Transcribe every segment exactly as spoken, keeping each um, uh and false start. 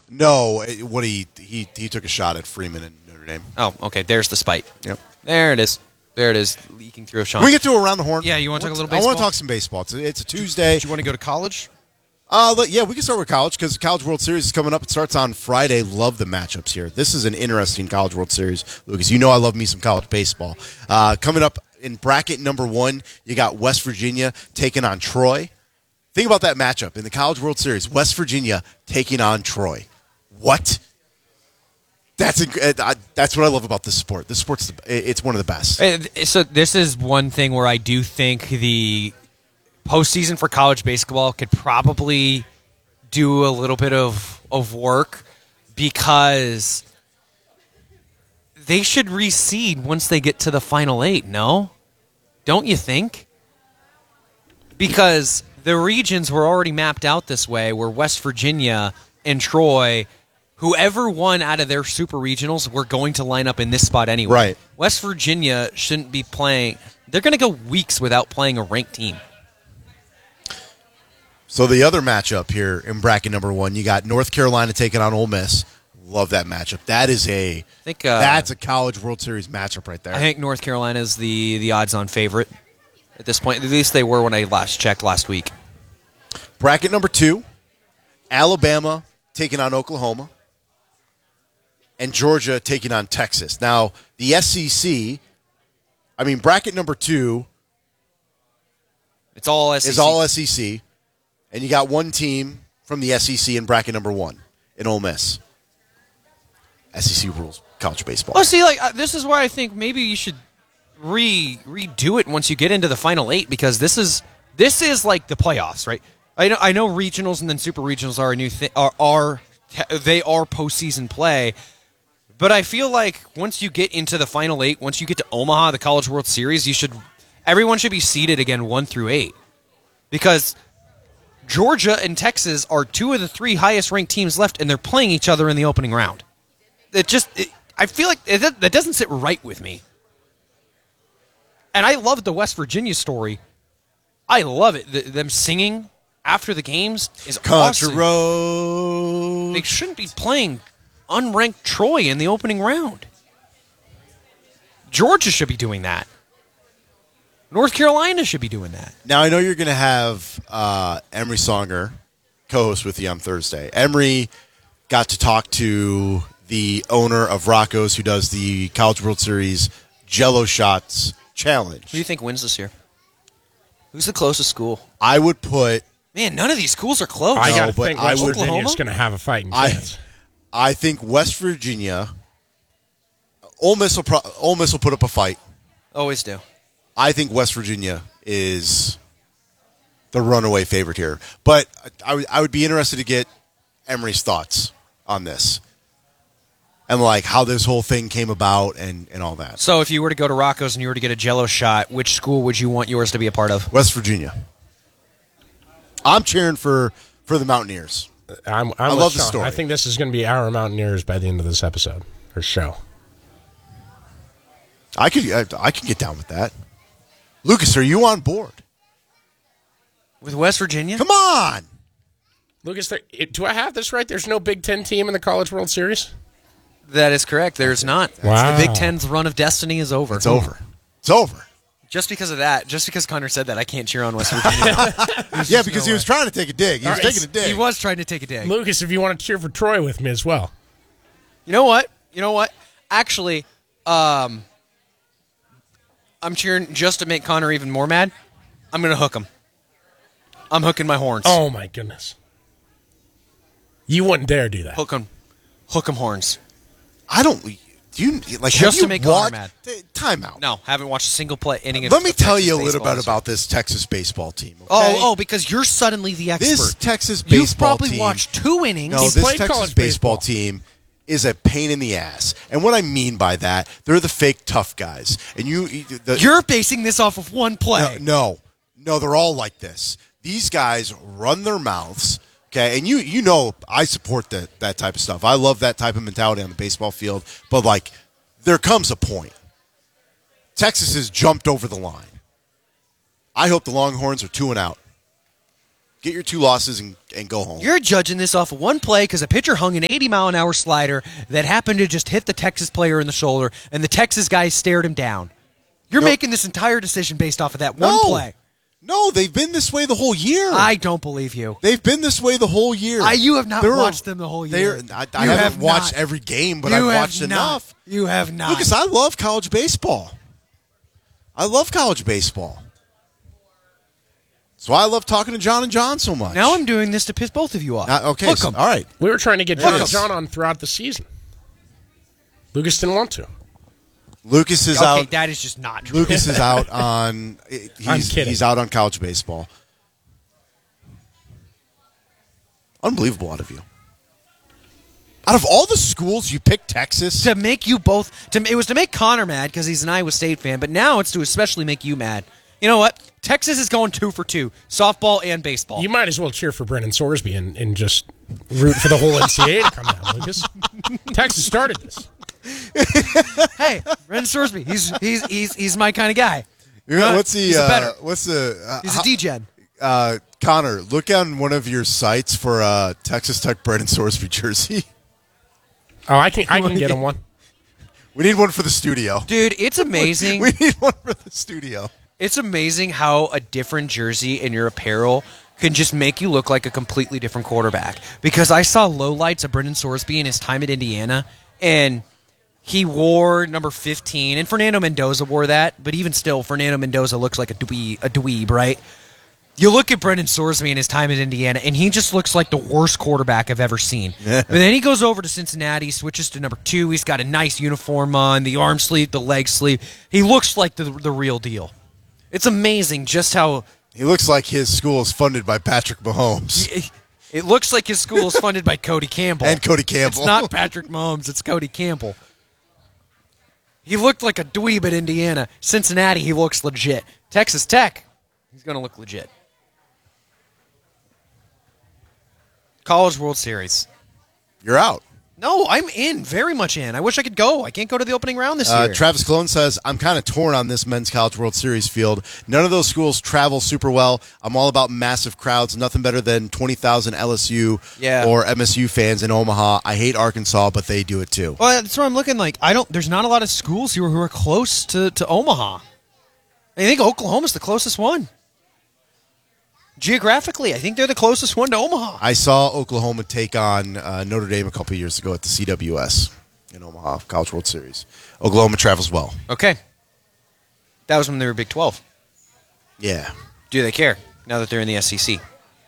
No, it- what he he he took a shot at Freeman in Notre Dame. Oh, okay. There's the spite. Yep. There it is. There it is, leaking through a Sean. Can we get to around the horn? Yeah, you wanna talk a little I want baseball? to talk some baseball. It's a, it's a Tuesday. Do you want to go to college? Uh, let- yeah, we can start with college because the College World Series is coming up. It starts on Friday. Love the matchups here. This is an interesting College World Series, Lucas. You know I love me some college baseball. Uh, coming up in bracket number one, you got West Virginia taking on Troy. Think about that matchup in the College World Series. West Virginia taking on Troy. What? That's a, uh, that's what I love about this sport. This sport's the, it's one of the best. Uh, So this is one thing where I do think the postseason for college basketball could probably do a little bit of, of work because they should reseed once they get to the final eight, no? Don't you think? Because the regions were already mapped out this way where West Virginia and Troy, whoever won out of their super regionals, were going to line up in this spot anyway. Right. West Virginia shouldn't be playing. They're going to go weeks without playing a ranked team. So the other matchup here in bracket number one, you got North Carolina taking on Ole Miss. Love that matchup. That is a I think uh, that's a College World Series matchup right there. I think North Carolina is the, the odds-on favorite at this point. At least they were when I last checked last week. Bracket number two, Alabama taking on Oklahoma, and Georgia taking on Texas. Now, the S E C, I mean, bracket number two It's all S E C. is all S E C, and you got one team from the S E C in bracket number one in Ole Miss. S E C rules college baseball. Oh, see, like uh, this is why I think maybe you should re redo it once you get into the final eight because this is this is like the playoffs, right? I know I know regionals and then super regionals are a new thing. Are, are they are postseason play? But I feel like once you get into the final eight, once you get to Omaha, the College World Series, you should everyone should be seeded again one through eight because Georgia and Texas are two of the three highest ranked teams left, and they're playing each other in the opening round. It just, it, I feel like it, that doesn't sit right with me. And I love the West Virginia story. I love it. The, them singing after the games is Country awesome. road. They shouldn't be playing unranked Troy in the opening round. Georgia should be doing that. North Carolina should be doing that. Now, I know you're going to have uh, Emery Songer co-host with you on Thursday. Emery got to talk to the owner of Rocco's who does the College World Series Jello Shots Challenge. Who do you think wins this year? Who's the closest school? I would put, Man, none of these schools are close. I No, got to but think I West would- Virginia's Oklahoma? going to have a fighting I, chance. I think West Virginia, Ole Miss will pro, Ole Miss will put up a fight. Always do. I think West Virginia is the runaway favorite here. But I would- I would be interested to get Emery's thoughts on this. And like how this whole thing came about and, and all that. So if you were to go to Rocco's and you were to get a Jello shot, which school would you want yours to be a part of? West Virginia. I'm cheering for, for the Mountaineers. I'm, I'm I with love the Sean. story. I think this is going to be our Mountaineers by the end of this episode or show. I could I, I could get down with that. Lucas, are you on board? With West Virginia? Come on. Lucas, there, it- do I have this right? There's no Big Ten team in the College World Series? That is correct. There's not. Wow. The Big Ten's run of destiny is over. It's over. It's over. Just because of that, just because Connor said that, I can't cheer on West Virginia. Yeah, because he was trying to take a dig. He was All right, taking a dig. He was trying to take a dig. Lucas, if you want to cheer for Troy with me as well. You know what? You know what? Actually, um, I'm cheering just to make Connor even more mad. I'm going to hook him. I'm hooking my horns. Oh, my goodness. You wouldn't dare do that. Hook him. Hook him horns. I don't. Do you like Just have to you make Connor watched- mad. T- Time out. No, haven't watched a single play inning. of- Let me of tell Texas you a little baseball. bit about this Texas baseball team. Okay? Oh, oh, because you're suddenly the expert. This Texas baseball You've probably team. watched two innings. No, He this played Texas college baseball baseball. team is a pain in the ass. And what I mean by that, they're the fake tough guys. And you, the, You're basing this off of one play. no, no, no, they're all like this. These guys run their mouths. Okay, and you you know I support that that type of stuff. I love that type of mentality on the baseball field. But like, there comes a point. Texas has jumped over the line. I hope the Longhorns are two and out. Get your two losses and, and go home. You're judging this off of one play because a pitcher hung an eighty mile an hour slider that happened to just hit the Texas player in the shoulder, and the Texas guy stared him down. You're No. making this entire decision based off of that one no. play. No, they've been this way the whole year. I don't believe you. They've been this way the whole year. I, you have not They're- watched them the whole year. they're- I, I You haven't have watched not. every game, but You I've have watched not. enough. You have not. Lucas, I love college baseball. I love college baseball. That's why I love talking to John and John so much. Now I'm doing this to piss both of you off. Uh, okay, Hook so- 'em. all right. We were trying to get John and Yes. John on throughout the season. Lucas didn't want to. Lucas is Okay, out. that is just not true. Lucas is out on. He's, I'm kidding. He's out on college baseball. Unbelievable out of you. Out of all the schools, you picked Texas. To make you both, to, it was to make Connor mad because he's an Iowa State fan, but now it's to especially make you mad. You know what? Texas is going two for two, softball and baseball. You might as well cheer for Brennan Sorsby and, and just root for the whole N C A A to come down, Lucas. Texas started this. Hey, Ren Sorsby, he's he's he's he's my kind of guy. You know, what's the? He's a Uh, better. what's the? Uh, He's how- a D-gen. uh, Connor, look on one of your sites for uh, Texas Tech Brennan Sorsby jersey. Oh, I can I can get him one. We need one for the studio. Dude, it's amazing. We need one for the studio. It's amazing how a different jersey in your apparel can just make you look like a completely different quarterback. Because I saw lowlights of Brendan Sorsby in his time at Indiana, and he wore number fifteen, and Fernando Mendoza wore that, but even still, Fernando Mendoza looks like a dweeb, a dweeb, right? You look at Brendan Sorsby in his time at Indiana, and he just looks like the worst quarterback I've ever seen. But then he goes over to Cincinnati, switches to number two. He's got a nice uniform on, the arm sleeve, the leg sleeve. He looks like the the real deal. It's amazing just how He looks like his school is funded by Patrick Mahomes it, it looks like his school is funded by Cody Campbell. and Cody Campbell. It's not Patrick Mahomes, it's Cody Campbell. He looked like a dweeb at Indiana. Cincinnati, he looks legit. Texas Tech, he's going to look legit. College World Series. You're out. No, I'm in, very much in. I wish I could go. I can't go to the opening round this Uh, year. Travis Clone says, I'm kind of torn on this men's College World Series field. None of those schools travel super well. I'm all about massive crowds. Nothing better than twenty thousand L S U Yeah. or M S U fans in Omaha. I hate Arkansas, but they do it too. Well, that's what I'm looking like. I don't. There's not a lot of schools here who are close to, to Omaha. I think Oklahoma's the closest one. Geographically, I think they're the closest one to Omaha. I saw Oklahoma take on uh, Notre Dame a couple years ago at the C W S in Omaha, College World Series. Oklahoma travels well. Okay. That was when they were Big twelve. Yeah. Do they care now that they're in the S E C?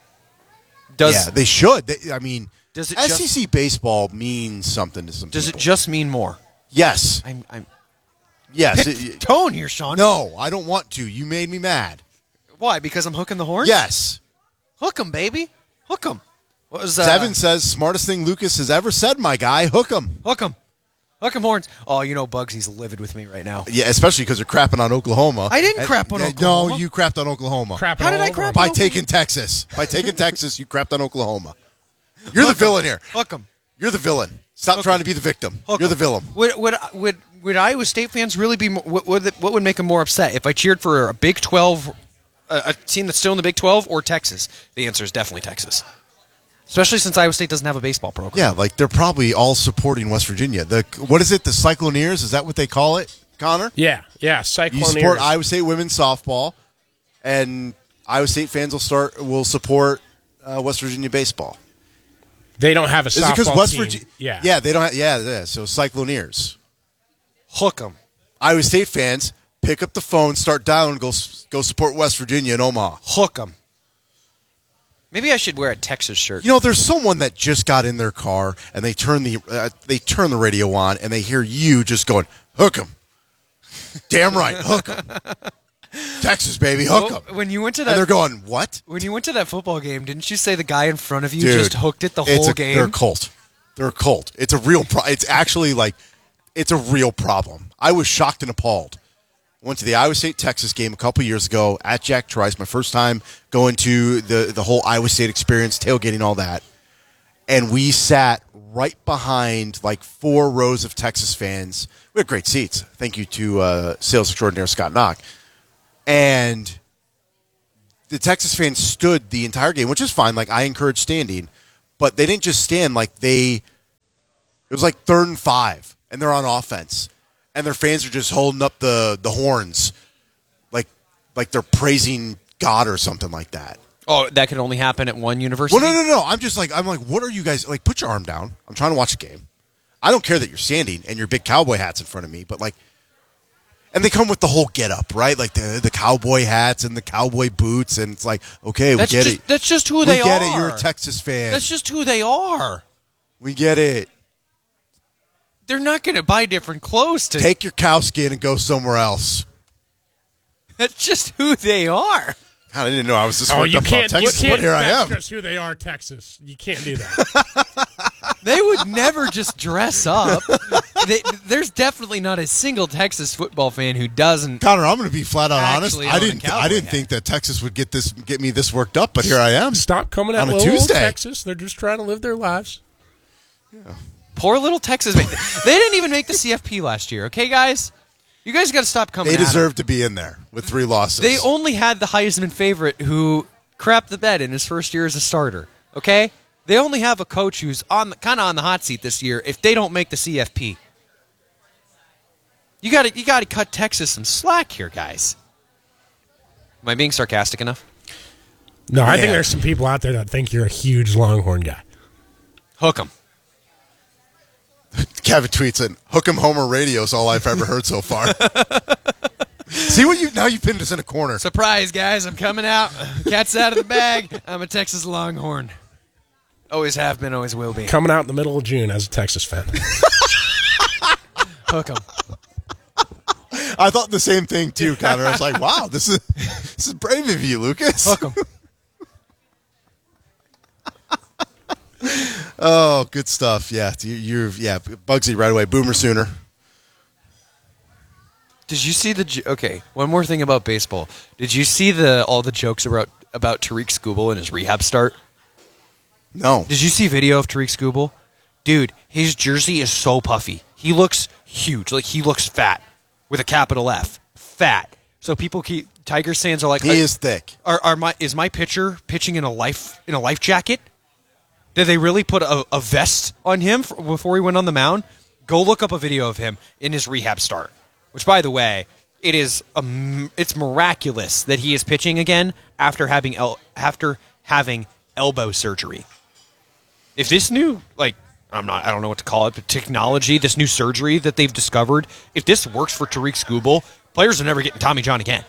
Does yeah, they should. They, I mean, Does it S E C just- baseball means something to some does it people. just mean more? Yes. I'm I'm Yes. pick It- tone here, Sean. no, I don't want to. You made me mad. Why? Because I'm hooking the horn? Yes. Hook 'em, baby. Hook 'em. What was uh, Seven says, smartest thing Lucas has ever said, my guy. Hook 'em. Hook 'em. Hook 'em horns. Oh, you know Bugsy's livid with me right now. Yeah, especially because you're crapping on Oklahoma. I didn't And- crap on uh, Oklahoma. No, you crapped on Oklahoma. Crap How did all I over crap him. By Oklahoma? taking Texas. By taking Texas, you crapped on Oklahoma. You're the villain here. Hook 'em. You're the villain. Stop trying to be the victim. Hook You're the 'em. villain. Would would would would Iowa State fans really be? mo- What would what would make them more upset if I cheered for a Big twelve, a, a team that's still in the Big twelve, or Texas? The answer is definitely Texas, especially since Iowa State doesn't have a baseball program. Yeah, like they're probably all supporting West Virginia. The what is it? The Cycloneers? Is that what they call it, Connor? Yeah, yeah. You support Cycloneers. Iowa State women's softball, and Iowa State fans will start will support uh, West Virginia baseball. They don't have a Is it softball because West team. Virginia? Yeah, yeah, they don't. Have, yeah, yeah. So Cycloneers. Hook 'em. Iowa State fans pick up the phone, start dialing, go go support West Virginia in Omaha. Hook 'em. Maybe I should wear a Texas shirt. You know, there's someone that just got in their car and they turn the uh, they turn the radio on and they hear you just going, "Hook 'em." Damn right, hook 'em. Texas baby, hook 'em. Well, when you went to And they're that going, "What?" when you went to that football game, didn't you say the guy in front of you Dude, just hooked it the it's whole a, game? They're a cult. They're a cult. It's a real. Pro- it's actually like, it's a real problem. I was shocked and appalled. Went to the Iowa State Texas game a couple years ago at Jack Trice. My first time going to the the whole Iowa State experience, tailgating, all that, and we sat right behind like four rows of Texas fans. We had great seats. Thank you to uh, sales extraordinaire Scott Knock. And the Texas fans stood the entire game, which is fine. Like, I encourage standing, but they didn't just stand. Like, they, it was like third and five, and they're on offense, and their fans are just holding up the, the horns, like like they're praising God or something like that. Oh, that could only happen at one university? Well, no, no, no. I'm just like, I'm like, what are you guys, like, put your arm down. I'm trying to watch the game. I don't care that you're standing and your big cowboy hat's in front of me, but, like, and they come with the whole get-up, right? Like the the cowboy hats and the cowboy boots, and it's like, okay, that's we get just, it. That's just who we they are. We get it. You're a Texas fan. That's just who they are. We get it. They're not going to buy different clothes to take your cow skin and go somewhere else. That's just who they are. God, I didn't know I was this oh, worked you up can't, about Texas. You can't, but here I am. That's just who they are, Texas. You can't do that. They would never just dress up. They, there's definitely not a single Texas football fan who doesn't. Connor, I'm going to be flat out honest. Actually I own a didn't. cowboy I didn't hat. think that Texas would get this, get me this worked up, but here I am. Stop coming at On a little old Tuesday. Texas. They're just trying to live their lives. Yeah. Poor little Texas. They didn't even make the C F P last year. Okay, guys, you guys got to stop coming. They at deserve them. to be in there with three losses. They only had the Heisman favorite who crapped the bed in his first year as a starter. Okay, they only have a coach who's on kind of on the hot seat this year. If they don't make the C F P, you got to you got to cut Texas some slack here, guys. Am I being sarcastic enough? No, I Yeah. think there's some people out there that think you're a huge Longhorn guy. Hook 'em. Kevin tweets in, "Hook 'em Homer Radio is all I've ever heard so far." See what you now you pinned us in a corner. Surprise, guys! I'm coming out. Cat's out of the bag. I'm a Texas Longhorn. Always have been, always will be. Coming out in the middle of June as a Texas fan. Hook 'em. I thought the same thing too, Connor. I was like, "Wow, this is this is brave of you, Lucas." Hook 'em. Oh, good stuff. Yeah, you, you're yeah, Bugsy right away. Boomer Sooner. Did you see the j- okay? One more thing about baseball. Did you see the all the jokes about about Tariq Skubal and his rehab start? No. Did you see video of Tariq Skubal? Dude, his jersey is so puffy. He looks huge. Like he looks fat with a capital F. Fat. So people keep Tigers fans are like, He is thick. Are, are my is my pitcher pitching in a life in a life jacket? Did they really put a, a vest on him for, before he went on the mound? Go look up a video of him in his rehab start. Which, by the way, it is um, it's miraculous that he is pitching again after having el- after having elbow surgery. If this new like I'm not I don't know what to call it, but technology, this new surgery that they've discovered, if this works for Tariq Skubal, players are never getting Tommy John again.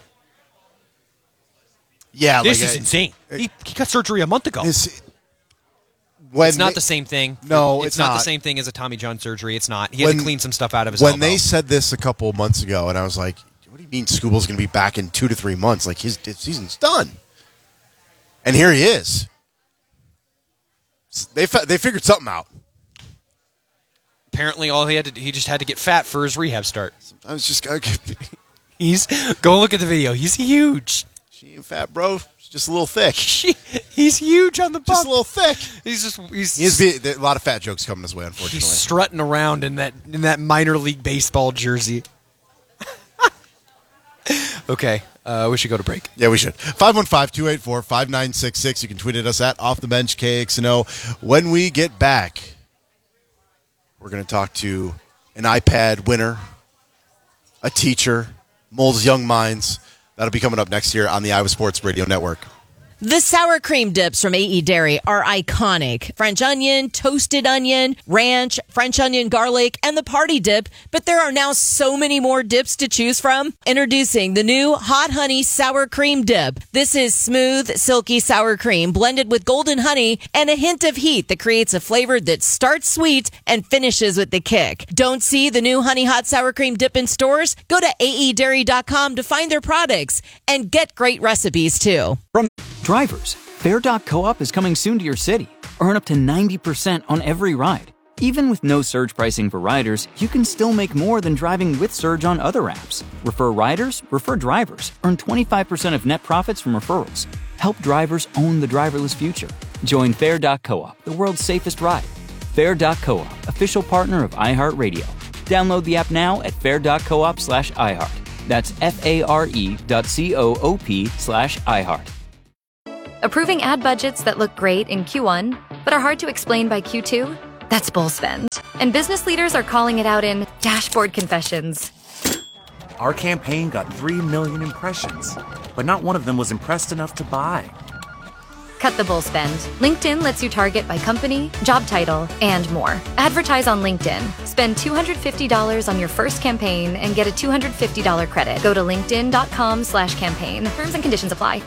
Yeah, This like, is uh, insane. He, he got surgery a month ago. His, when It's not they, the same thing. No, it's, it's not, not. the same thing as a Tommy John surgery. It's not. He had When- to clean some stuff out of his when elbow. they said this a couple of months ago, and I was like, "What do you mean Skubal's going to be back in two to three months? Like his, his season's done." And here he is. They fi- they figured something out. Apparently, all he had to do, he just had to get fat for his rehab start. I was just like, He's go look at the video. He's huge. "She ain't fat, bro. She's just a little thick. He's huge on the bump. Just a little thick." He's just he's He is be, there- a lot of fat jokes coming his way, unfortunately. he's strutting around in that in that minor league baseball jersey. Okay, uh, we should go to break. Yeah, we should. five one five, two eight four, five nine six six. You can tweet at us at Off the Bench K X N O. When we get back, we're going to talk to an iPad winner, a teacher, molds young minds. That'll be coming up next year on the Iowa Sports Radio Network. The sour cream dips from A E Dairy are iconic. French onion, toasted onion, ranch, French onion garlic, and the party dip. But there are now so many more dips to choose from. Introducing the new Hot Honey Sour Cream Dip. This is smooth, silky sour cream blended with golden honey and a hint of heat that creates a flavor that starts sweet and finishes with the kick. Don't see the new Honey Hot Sour Cream Dip in stores? Go to A E dairy dot com to find their products and get great recipes too. From drivers, Fair dot coop is coming soon to your city. Earn up to ninety percent on every ride. Even with no surge pricing for riders, you can still make more than driving with Surge on other apps. Refer riders, refer drivers. Earn twenty-five percent of net profits from referrals. Help drivers own the driverless future. Join Fair dot coop, the world's safest ride. Fair dot coop, official partner of iHeartRadio. Download the app now at fair dot coop slash iHeart. That's F A R E dot C O O P slash iHeart. Approving ad budgets that look great in Q one, but are hard to explain by Q two? That's bull spend. And business leaders are calling it out in dashboard confessions. Our campaign got three million impressions, but not one of them was impressed enough to buy. Cut the bull spend. LinkedIn lets you target by company, job title, and more. Advertise on LinkedIn. Spend two hundred fifty dollars on your first campaign and get a two hundred fifty dollars credit. Go to linkedin.com slash campaign. Terms and conditions apply.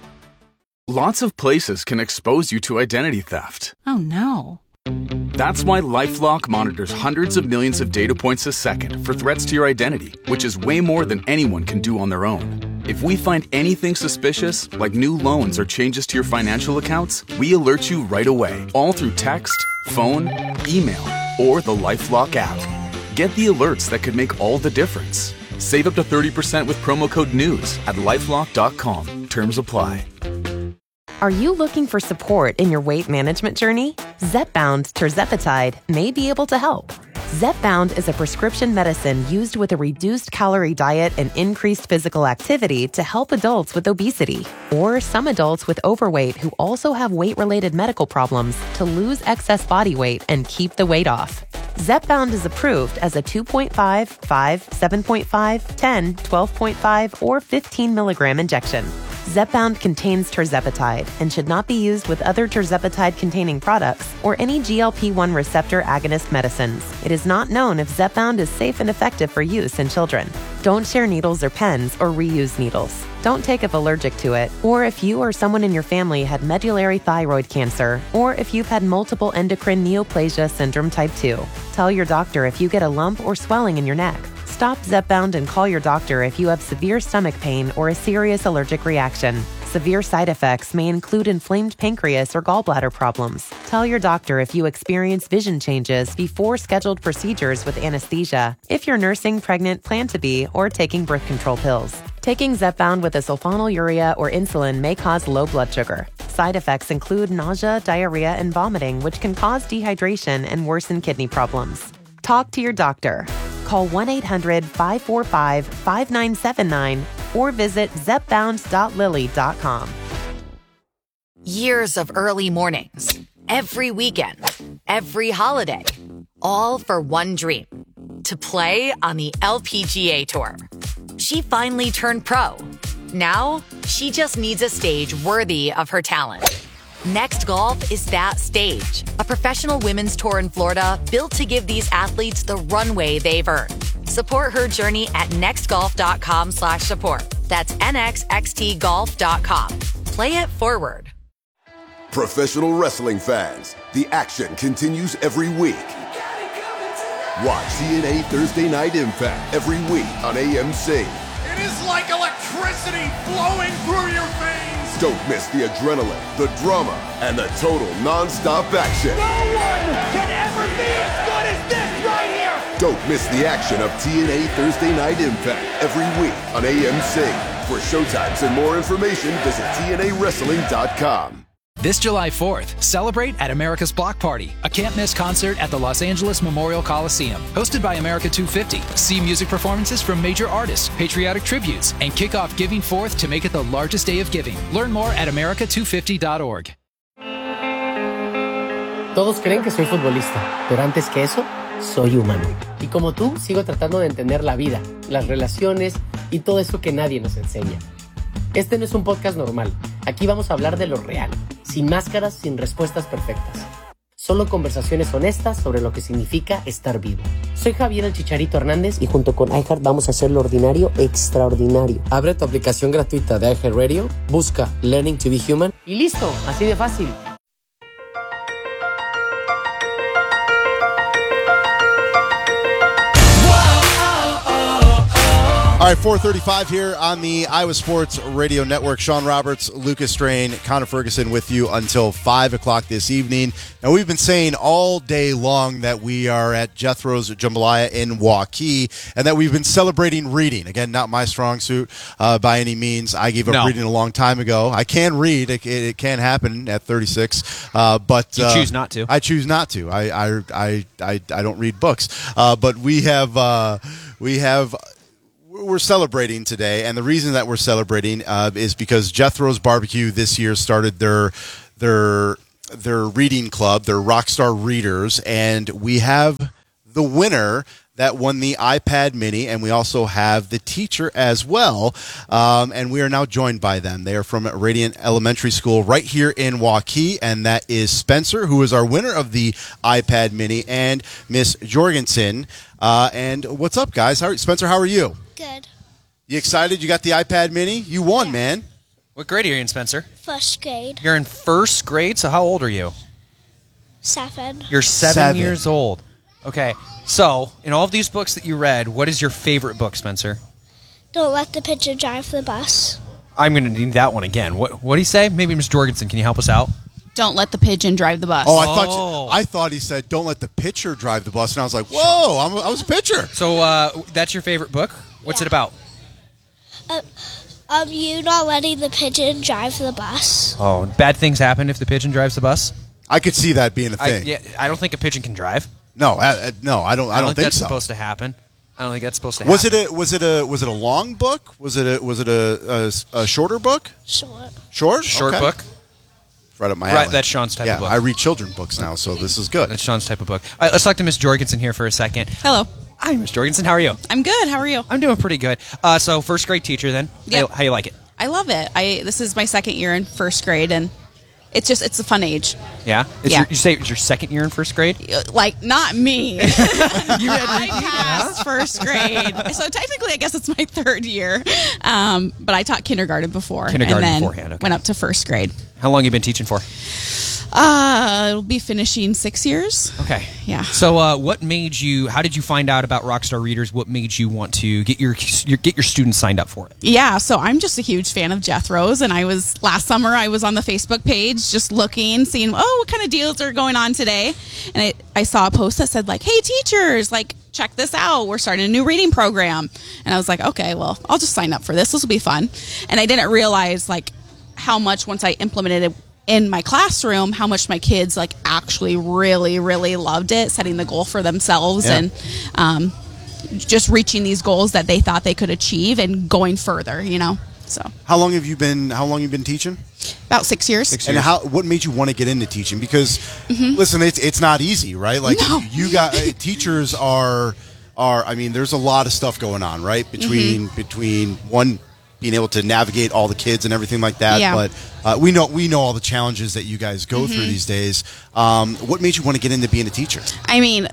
Lots of places can expose you to identity theft. Oh no. That's why LifeLock monitors hundreds of millions of data points a second for threats to your identity, which is way more than anyone can do on their own. If we find anything suspicious, like new loans or changes to your financial accounts, we alert you right away, all through text, phone, email, or the LifeLock app. Get the alerts that could make all the difference. Save up to thirty percent with promo code NEWS at lifelock dot com. Terms apply. Are you looking for support in your weight management journey? Zepbound tirzepatide may be able to help. Zepbound is a prescription medicine used with a reduced calorie diet and increased physical activity to help adults with obesity or some adults with overweight who also have weight-related medical problems to lose excess body weight and keep the weight off. Zepbound is approved as a two point five, five, seven point five, ten, twelve point five, or fifteen milligram injection. Zepbound contains tirzepatide and should not be used with other tirzepatide-containing products or any G L P one receptor agonist medicines. It is not known if Zepbound is safe and effective for use in children. Don't share needles or pens or reuse needles. Don't take if allergic to it, or if you or someone in your family had medullary thyroid cancer, or if you've had multiple endocrine neoplasia syndrome type two. Tell your doctor if you get a lump or swelling in your neck. Stop Zepbound and call your doctor if you have severe stomach pain or a serious allergic reaction. Severe side effects may include inflamed pancreas or gallbladder problems. Tell your doctor if you experience vision changes before scheduled procedures with anesthesia, if you're nursing, pregnant, plan to be, or taking birth control pills. Taking Zepbound with a sulfonylurea or insulin may cause low blood sugar. Side effects include nausea, diarrhea, and vomiting, which can cause dehydration and worsen kidney problems. Talk to your doctor. Call one eight hundred, five four five, five nine seven nine or visit zepbound dot lilly dot com. Years of early mornings, every weekend, every holiday, all for one dream, to play on the L P G A Tour. She finally turned pro. Now, she just needs a stage worthy of her talent. Next Golf is that stage, a professional women's tour in Florida built to give these athletes the runway they've earned. Support her journey at nextgolf.com slash support. That's nxxtgolf dot com. Play it forward. Professional wrestling fans, the action continues every week. Watch T N A Thursday Night Impact every week on A M C. It is like electricity flowing through your veins. Don't miss the adrenaline, the drama, and the total non-stop action. No one can ever be as good as this right here. Don't miss the action of T N A Thursday Night Impact every week on A M C. For showtimes and more information, visit T N A wrestling dot com. This July fourth, celebrate at America's Block Party, a can't-miss concert at the Los Angeles Memorial Coliseum. Hosted by America two fifty, see music performances from major artists, patriotic tributes, and kick off Giving Fourth to make it the largest day of giving. Learn more at america two fifty dot org. Todos creen que soy futbolista, pero antes que eso, soy humano. Y como tú, sigo tratando de entender la vida, las relaciones y todo eso que nadie nos enseña. Este no es un podcast normal. Aquí vamos a hablar de lo real, sin máscaras, sin respuestas perfectas. Solo conversaciones honestas sobre lo que significa estar vivo. Soy Javier el Chicharito Hernández y junto con iHeart vamos a hacer lo ordinario extraordinario. Abre tu aplicación gratuita de iHeartRadio, busca Learning to be Human y listo, así de fácil. All right, four thirty-five here on the Iowa Sports Radio Network. Sean Roberts, Lucas Strain, Connor Ferguson with you until five o'clock this evening. Now, we've been saying all day long that we are at Jethro's Jambalaya in Waukee and that we've been celebrating reading. Again, not my strong suit uh, by any means. I gave up no. reading a long time ago. I can read. It, it, it can happen at thirty-six. Uh, but You uh, choose not to. I choose not to. I I, I, I, I don't read books. Uh, but we have... Uh, we have we're celebrating today, and the reason that we're celebrating uh, is because Jethro's Barbecue this year started their their their reading club, their Rockstar Readers, and we have the winner that won the iPad Mini, and we also have the teacher as well. Um, and we are now joined by them. They are from Radiant Elementary School right here in Waukee, and that is Spencer, who is our winner of the iPad Mini, and Miss Jorgensen. Uh, and what's up, guys? How are, Spencer, how are you? Good. You excited? You got the iPad Mini? You won, yeah. man. What grade are you in, Spencer? First grade. You're in first grade, so how old are you? Seven. You're seven, Seven. years old. Okay. So, in all of these books that you read, what is your favorite book, Spencer? Don't Let the Pigeon Drive the Bus. I'm going to need that one again. What What did he say? Maybe Miss Jorgensen, can you help us out? Don't let the pigeon drive the bus. Oh, I thought you, I thought he said, "Don't let the pitcher drive the bus," and I was like, "Whoa, I'm, I was a pitcher." So uh, that's your favorite book? What's Yeah. it about? Uh, um, you not letting the pigeon drive the bus. Oh, bad things happen if the pigeon drives the bus? I could see that being a I, thing. yeah, I don't think a pigeon can drive. No, uh, no, I don't. I, I don't, don't think that's so. supposed to happen. I don't think that's supposed to happen. Was it a was it a was it a long book? Was it a was it a, a, a shorter book? Short. Short. Short Okay. book? Right up my Right, alley. that's Sean's type yeah, of book. I read children books now, so this is good. That's Sean's type of book. All right, let's talk to Miss Jorgensen here for a second. Hello. Hi, Miss Jorgensen. How are you? I'm good. How are you? I'm doing pretty good. Uh, so, first grade teacher then. Yeah. How, how you like it? I love it. I this is my second year in first grade, and it's just it's a fun age. Yeah? It's Yeah. Your, you say it's your second year in first grade? Like not me. You had I passed first grade, so technically I guess it's my third year. Um, but I taught kindergarten before, Kindergarten and then beforehand, okay. went up to first grade. How long you been teaching for? Uh, it'll be finishing six years. Okay. Yeah. So, uh, what made you? How did you find out about Rockstar Readers? What made you want to get your, your get your students signed up for it? Yeah, so I'm just a huge fan of Jethro's, and I was last summer I was on the Facebook page just looking, seeing oh what kind of deals are going on today, and I, I saw a post that said like, hey teachers, like check this out, we're starting a new reading program, and I was like, okay, well I'll just sign up for this. This will be fun, and I didn't realize like how much once I implemented it in my classroom, how much my kids like actually really, really loved it, setting the goal for themselves Yeah. and um, just reaching these goals that they thought they could achieve and going further, you know. So How long have you been? How long you been teaching? about six years. And how? What made you want to get into teaching? Because Mhm. listen, it's it's not easy, right? Like No. you got uh, teachers are are. I mean, there's a lot of stuff going on, right? Between Mhm. between one being able to navigate all the kids and everything like that. Yeah. But uh, we know we know all the challenges that you guys go through Mhm. these days. Um, what made you want to get into being a teacher? I mean,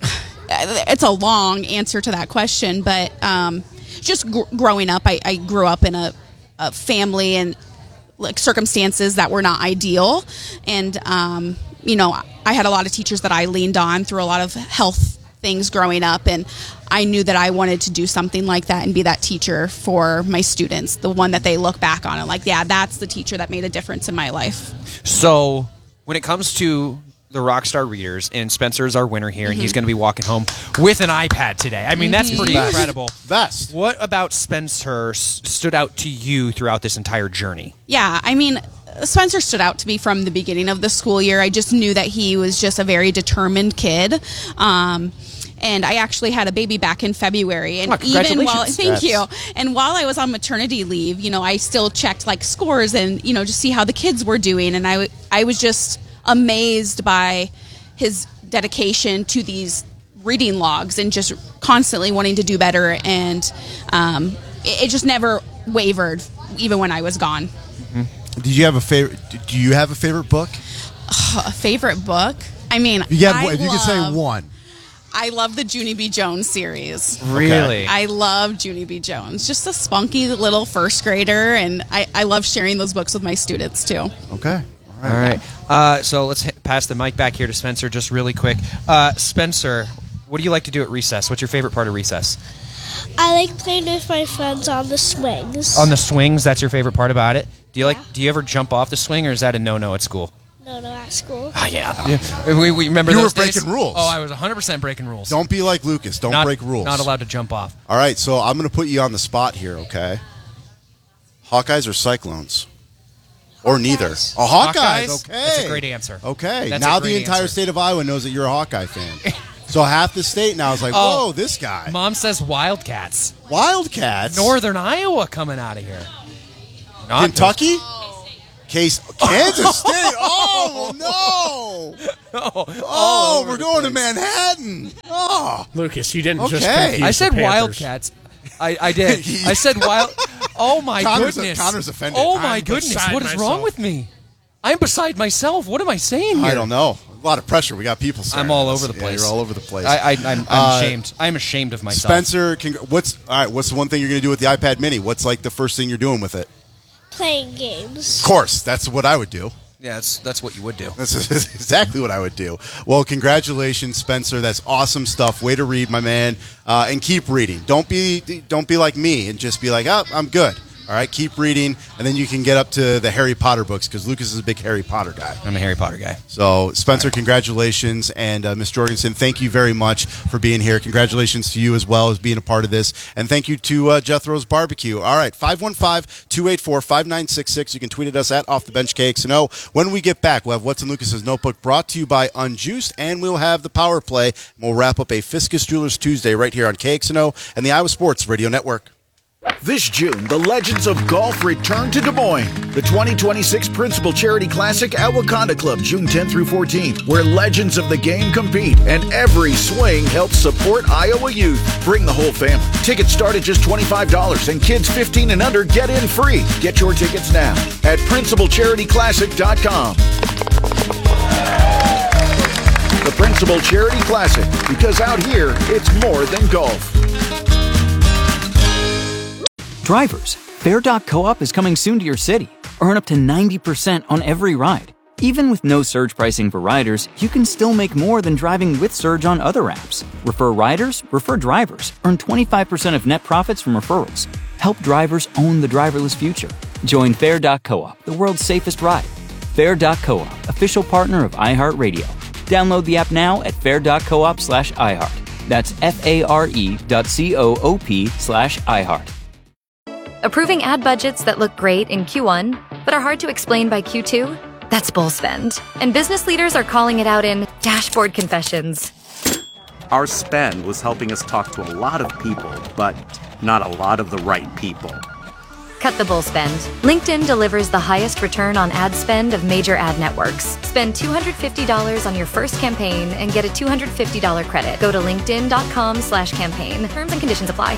it's a long answer to that question, but um, just gr- growing up, I, I grew up in a, a family and like circumstances that were not ideal, and um, you know, I had a lot of teachers that I leaned on through a lot of health things growing up, and I knew that I wanted to do something like that and be that teacher for my students, the one that they look back on and like, yeah, that's the teacher that made a difference in my life. So, when it comes to the Rockstar Readers, and Spencer's our winner here, and he's Mhm. going to be walking home with an iPad today. I mean, that's Mhm. pretty Best. incredible. Best. What about Spencer s- stood out to you throughout this entire journey? Yeah, I mean, Spencer stood out to me from the beginning of the school year. I just knew that he was just a very determined kid. Um, and I actually had a baby back in February. And Oh, even while congratulations. thank That's- you. And while I was on maternity leave, you know, I still checked like scores and, you know, to see how the kids were doing. And I, w- I was just amazed by his dedication to these reading logs and just constantly wanting to do better. And um, it, it just never wavered, even when I was gone. Did you have a favorite? Do you have a favorite book? A favorite book? I mean, You have, I if you could say love- one. I love the Junie B. Jones series. Really? I love Junie B. Jones. Just a spunky little first grader, and I, I love sharing those books with my students too. Okay. All right. Uh, so let's hit, pass the mic back here to Spencer just really quick. Uh, Spencer, what do you like to do at recess? What's your favorite part of recess? I like playing with my friends on the swings. On the swings, that's your favorite part about it? Do you like? Do you ever jump off the swing, or is that a no-no at school? No, no, at school. Oh, yeah. yeah. We, we remember You were those days? breaking rules. Oh, I was one hundred percent breaking rules. Don't be like Lucas. Don't Not- break rules. Not allowed to jump off. All right, so I'm going to put you on the spot here, okay? Hawkeyes or Cyclones? Or neither? Oh, Hawkeyes. Hawkeyes? Okay. That's a great answer. Okay. That's a now great the entire answer. state of Iowa knows that you're a Hawkeye fan. So half the state now is like, Oh. whoa, this guy. Mom says Wildcats. Wildcats? Northern Iowa coming out of here. Not Kentucky? Case Kansas State. Oh, no. Oh, Oh, we're going to Manhattan. Oh. Lucas, you didn't just Okay. confuse I the said Panthers. Wildcats. I, I did. I said wild. Oh my Connor's- goodness. Connor's offended. Oh my I'm goodness. beside What is myself. wrong with me? I'm beside myself. What am I saying here? I don't know. A lot of pressure. We got people staring I'm all at us. over the Yeah, place. you're all over the place. I, I, I'm, I'm Uh, ashamed. I'm ashamed of myself. Spencer, congr- what's all right? What's the one thing you're going to do with the iPad Mini? What's like the first thing you're doing with it? Playing games. Of course, that's what I would do. Yeah, that's that's what you would do. That's exactly what I would do. Well, congratulations, Spencer. That's awesome stuff. Way to read, my man. Uh, and keep reading. Don't be don't be like me and just be like, oh, I'm good. All right, keep reading, and then you can get up to the Harry Potter books because Lucas is a big Harry Potter guy. I'm a Harry Potter guy. So, Spencer, congratulations, and uh, Miss Jorgensen, thank you very much for being here. Congratulations to you as well as being a part of this, and thank you to uh, Jethro's Barbecue. All right, five one five, two eight four, five nine six six. You can tweet at us at Off the Bench K X N O. When we get back, we'll have What's in Lucas's Notebook brought to you by Unjuiced, and we'll have the Power Play. We'll wrap up a Fiscus Jewelers Tuesday right here on K X N O and the Iowa Sports Radio Network. This June, the Legends of Golf return to Des Moines. The twenty twenty-six Principal Charity Classic at Wakanda Club, June tenth through fourteenth, where legends of the game compete and every swing helps support Iowa youth. Bring the whole family. Tickets start at just twenty-five dollars and kids fifteen and under get in free. Get your tickets now at principal charity classic dot com. The Principal Charity Classic, because out here, it's more than golf. Drivers, Fair dot Co-op is coming soon to your city. Earn up to ninety percent on every ride. Even with no surge pricing for riders, you can still make more than driving with Surge on other apps. Refer riders, refer drivers. Earn twenty-five percent of net profits from referrals. Help drivers own the driverless future. Join Fair dot Co-op, the world's safest ride. Fair dot Co-op, official partner of iHeartRadio. Download the app now at fair dot coop slash iHeart. That's F-A-R-E dot C-O-O-P slash iHeart. Approving ad budgets that look great in Q one, but are hard to explain by Q two? That's bull spend. And business leaders are calling it out in dashboard confessions. Our spend was helping us talk to a lot of people, but not a lot of the right people. Cut the bull spend. LinkedIn delivers the highest return on ad spend of major ad networks. Spend two hundred fifty dollars on your first campaign and get a two hundred fifty dollars credit. Go to linkedin.com slash campaign. Terms and conditions apply.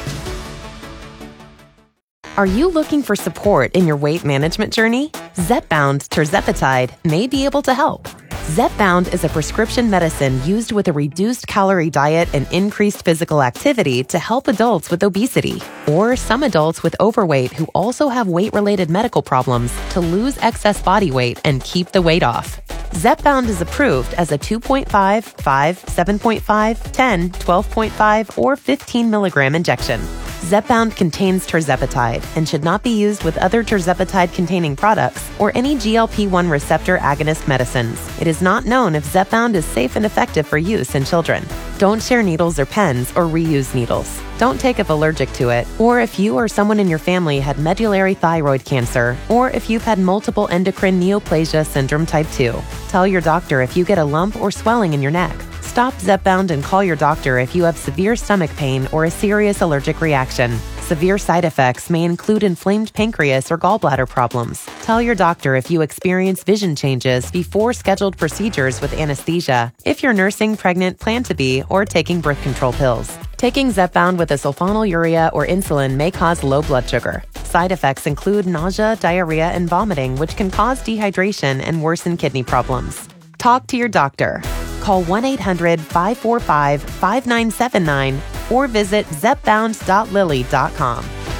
Are you looking for support in your weight management journey? Zepbound tirzepatide may be able to help. Zepbound is a prescription medicine used with a reduced calorie diet and increased physical activity to help adults with obesity or some adults with overweight who also have weight-related medical problems to lose excess body weight and keep the weight off. Zepbound is approved as a two point five, five, seven point five, ten, twelve point five, or fifteen milligram injection. Zepbound contains tirzepatide and should not be used with other tirzepatide-containing products or any G L P one receptor agonist medicines. It is not known if Zepbound is safe and effective for use in children. Don't share needles or pens or reuse needles. Don't take if allergic to it, or if you or someone in your family had medullary thyroid cancer, or if you've had multiple endocrine neoplasia syndrome type two. Tell your doctor if you get a lump or swelling in your neck. Stop Zepbound and call your doctor if you have severe stomach pain or a serious allergic reaction. Severe side effects may include inflamed pancreas or gallbladder problems. Tell your doctor if you experience vision changes before scheduled procedures with anesthesia, if you're nursing, pregnant, plan to be, or taking birth control pills. Taking Zepbound with a sulfonylurea or insulin may cause low blood sugar. Side effects include nausea, diarrhea, and vomiting, which can cause dehydration and worsen kidney problems. Talk to your doctor. Call one eight hundred, five four five, five nine seven nine or visit zepbound dot lilly dot com.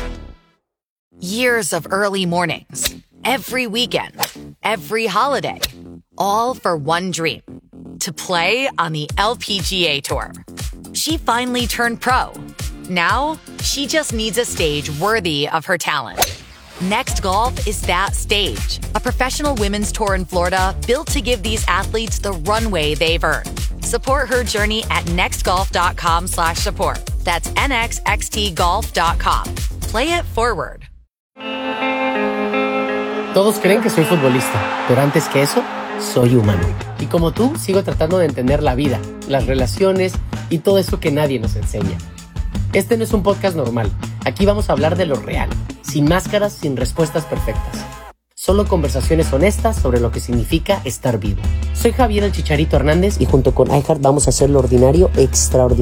Years of early mornings, every weekend, every holiday, all for one dream, to play on the L P G A Tour. She finally turned pro. Now, she just needs a stage worthy of her talent. Next Golf is that stage, a professional women's tour in Florida built to give these athletes the runway they've earned. Support her journey at nextgolf.com slash support. That's nxxtgolf dot com. Play it forward. Todos creen que soy futbolista, pero antes que eso, soy humano. Y como tú, sigo tratando de entender la vida, las relaciones y todo eso que nadie nos enseña. Este no es un podcast normal. Aquí vamos a hablar de lo real, sin máscaras, sin respuestas perfectas. Solo conversaciones honestas sobre lo que significa estar vivo. Soy Javier el Chicharito Hernández y junto con iHeart vamos a hacer lo ordinario extraordinario.